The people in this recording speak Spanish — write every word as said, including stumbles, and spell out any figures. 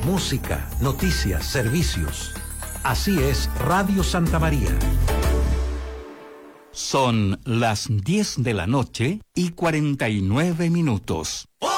música, noticias, servicios. Así es Radio Santa María. Son las diez de la noche y cuarenta y nueve minutos.